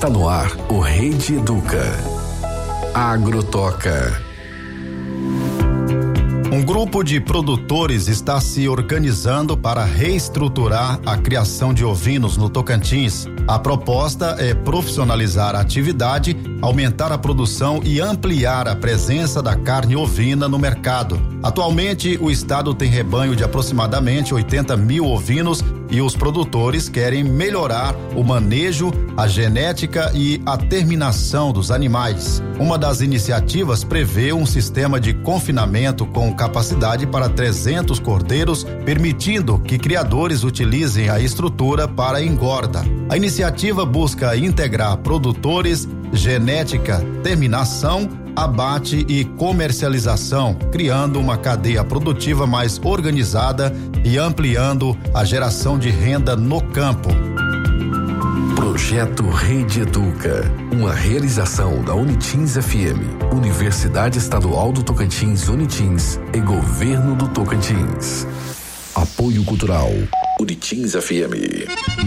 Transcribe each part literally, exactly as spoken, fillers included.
Está no ar o Rede Educa. Agrotoca. Um grupo de produtores está se organizando para reestruturar a criação de ovinos no Tocantins. A proposta é profissionalizar a atividade, aumentar a produção e ampliar a presença da carne ovina no mercado. Atualmente, o estado tem rebanho de aproximadamente oitenta mil ovinos e os produtores querem melhorar o manejo, a genética e a terminação dos animais. Uma das iniciativas prevê um sistema de confinamento com capacidade para trezentos cordeiros, permitindo que criadores utilizem a estrutura para engorda. A iniciativa busca integrar produtores, genética, terminação, abate e comercialização, criando uma cadeia produtiva mais organizada e ampliando a geração de renda no campo. Projeto Rede Educa, uma realização da Unitins F M, Universidade Estadual do Tocantins, Unitins e Governo do Tocantins. Apoio Cultural, Unitins F M.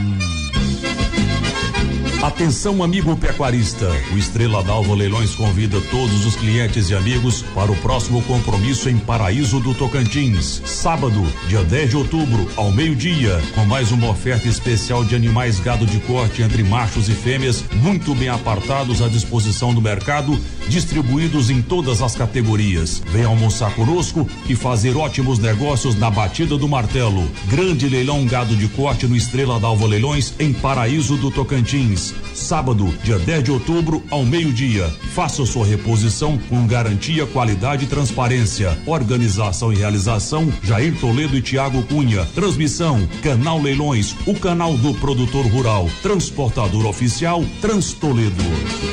Atenção, amigo pecuarista, o Estrela d'Alva Leilões convida todos os clientes e amigos para o próximo compromisso em Paraíso do Tocantins, sábado, dia dez de outubro, ao meio-dia, com mais uma oferta especial de animais gado de corte entre machos e fêmeas, muito bem apartados à disposição do mercado, distribuídos em todas as categorias. Venha almoçar conosco e fazer ótimos negócios na batida do martelo. Grande leilão gado de corte no Estrela d'Alva Leilões em Paraíso do Tocantins. Sábado, dia dez de outubro, ao meio-dia. Faça sua reposição com garantia, qualidade e transparência. Organização e realização, Jair Toledo e Tiago Cunha. Transmissão, Canal Leilões, o canal do produtor rural. Transportador oficial, Transtoledo.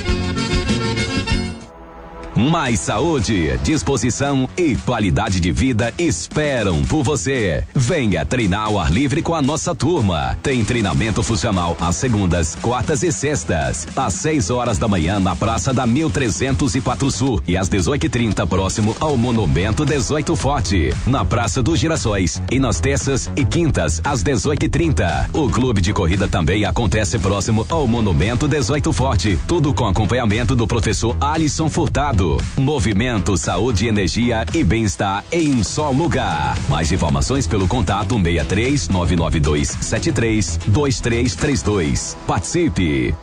Mais saúde, disposição e qualidade de vida esperam por você. Venha treinar ao ar livre com a nossa turma. Tem treinamento funcional às segundas, quartas e sextas, às seis horas da manhã na Praça da mil trezentos e quatro Sul e às dezoito e trinta próximo ao Monumento dezoito Forte, na Praça dos Girassóis, e nas terças e quintas às dezoito e trinta. O clube de corrida também acontece próximo ao Monumento dezoito Forte, tudo com acompanhamento do professor Alisson Furtado. Movimento, saúde, energia e bem-estar em um só lugar. Mais informações pelo contato seis três nove nove dois sete três dois três três dois. Participe.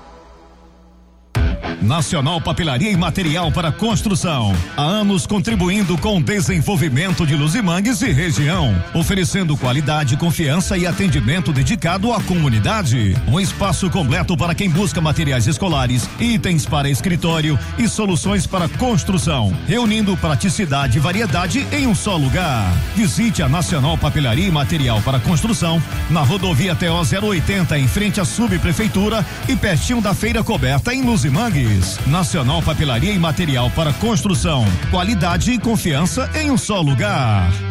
Nacional Papelaria e Material para Construção. Há anos contribuindo com o desenvolvimento de Luzimangues e região, oferecendo qualidade, confiança e atendimento dedicado à comunidade. Um espaço completo para quem busca materiais escolares, itens para escritório e soluções para construção, reunindo praticidade e variedade em um só lugar. Visite a Nacional Papelaria e Material para Construção na rodovia T O zero oitenta, em frente à subprefeitura e pertinho da feira coberta em Luzimangues. Nacional Papelaria e Material para Construção, qualidade e confiança em um só lugar.